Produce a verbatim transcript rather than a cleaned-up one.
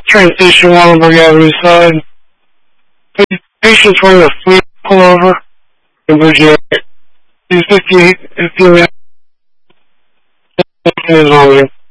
train station Wallenberg Avenue side. Patients wearing a flea pullover in Virginia. He's fifty-eight, fifty-eight years old.